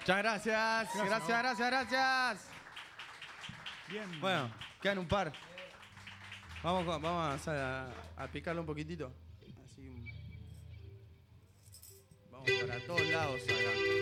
Muchas gracias. Gracias. Bien. Bueno, quedan un par. Vamos a picarlo un poquitito. Así. Vamos para todos lados acá.